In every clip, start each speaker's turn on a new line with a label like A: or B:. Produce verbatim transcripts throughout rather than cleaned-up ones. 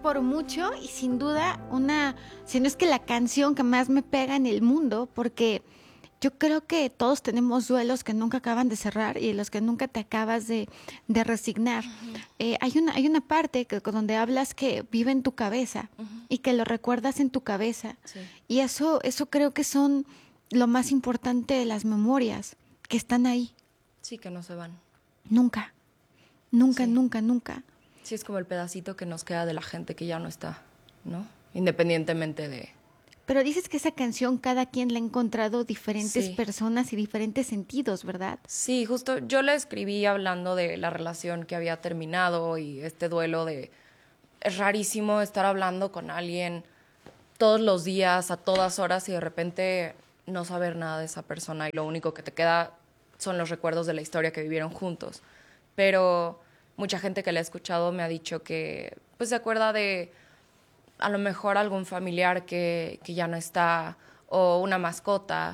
A: por mucho y sin duda una, si no es que la canción que más me pega en el mundo, porque yo creo que todos tenemos duelos que nunca acaban de cerrar y los que nunca te acabas de, de resignar. Uh-huh. Eh, hay una, hay una parte que, donde hablas que vive en tu cabeza uh-huh. y que lo recuerdas en tu cabeza. Sí. Y eso, eso creo que son lo más importante de las memorias, que están ahí.
B: Sí, que no se van.
A: Nunca, nunca,
B: sí.
A: nunca, nunca.
B: Sí, es como el pedacito que nos queda de la gente que ya no está, ¿no? Independientemente de...
A: Pero dices que esa canción cada quien la ha encontrado diferentes sí. personas y diferentes sentidos, ¿verdad?
B: Sí, justo yo la escribí hablando de la relación que había terminado y este duelo de... Es rarísimo estar hablando con alguien todos los días, a todas horas, y de repente no saber nada de esa persona y lo único que te queda son los recuerdos de la historia que vivieron juntos. Pero mucha gente que la ha escuchado me ha dicho que pues se acuerda de a lo mejor algún familiar que, que ya no está, o una mascota,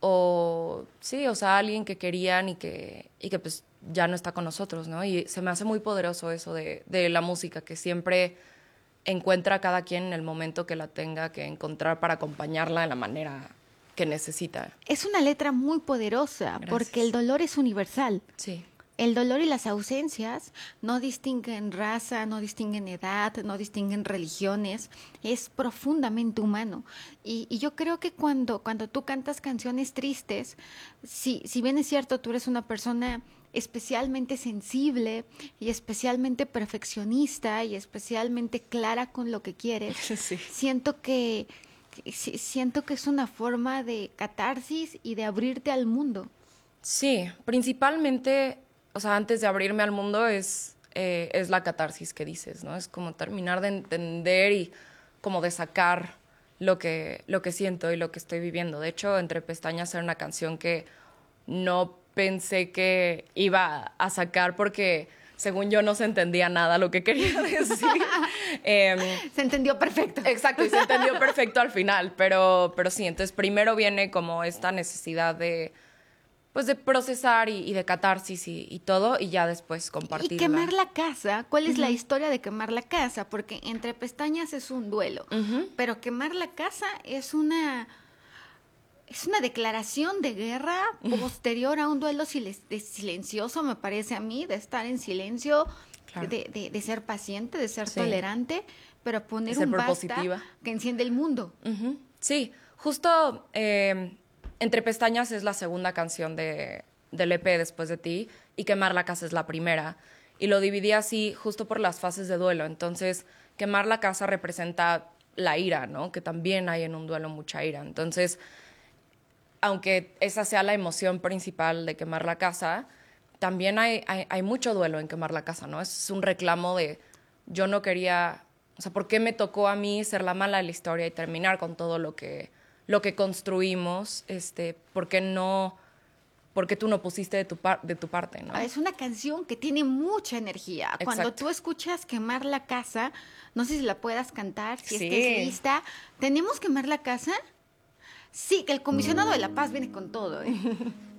B: o sí, o sea, alguien que querían y que, y que pues ya no está con nosotros, ¿no? Y se me hace muy poderoso eso de, de la música, que siempre encuentra a cada quien en el momento que la tenga que encontrar para acompañarla de la manera que necesita.
A: Es una letra muy poderosa. Gracias. Porque el dolor es universal.
B: Sí.
A: El dolor y las ausencias no distinguen raza, no distinguen edad, no distinguen religiones, es profundamente humano. Y, y yo creo que cuando, cuando tú cantas canciones tristes, si, si bien es cierto, tú eres una persona especialmente sensible y especialmente perfeccionista y especialmente clara con lo que quieres, sí. siento que, que siento que es una forma de catarsis y de abrirte al mundo.
B: Sí, principalmente... O sea, antes de abrirme al mundo es, eh, es la catarsis que dices, ¿no? Es como terminar de entender y como de sacar lo que, lo que siento y lo que estoy viviendo. De hecho, Entre Pestañas era una canción que no pensé que iba a sacar porque, según yo, no se entendía nada lo que quería decir. eh,
A: se entendió perfecto.
B: Exacto, y se entendió perfecto al final. Pero, pero sí, entonces primero viene como esta necesidad de... pues de procesar y, y de catarsis y, y todo, y ya después compartirla.
A: Y quemar la casa, ¿cuál es uh-huh. la historia de quemar la casa? Porque Entre Pestañas es un duelo, uh-huh. pero quemar la casa es una, es una declaración de guerra uh-huh. posterior a un duelo sil- de silencioso, me parece a mí, de estar en silencio, claro. de, de, de ser paciente, de ser sí. tolerante, pero poner un basta que enciende el mundo.
B: Uh-huh. Sí, justo... Eh, Entre Pestañas es la segunda canción de, del E P Después de ti y Quemar la casa es la primera. Y lo dividí así justo por las fases de duelo. Entonces, Quemar la casa representa la ira, ¿no? Que también hay en un duelo mucha ira. Entonces, aunque esa sea la emoción principal de quemar la casa, también hay, hay, hay mucho duelo en quemar la casa, ¿no? Es un reclamo de yo no quería... O sea, ¿por qué me tocó a mí ser la mala de la historia y terminar con todo lo que... lo que construimos, este, ¿por qué no, por qué tú no pusiste de tu, par, de tu parte, ¿no?
A: Es una canción que tiene mucha energía. Exacto. Cuando tú escuchas Quemar la casa, no sé si la puedas cantar, si sí. estés lista. ¿Tenemos Quemar la casa? Sí, que el comisionado de la paz viene con todo, ¿eh?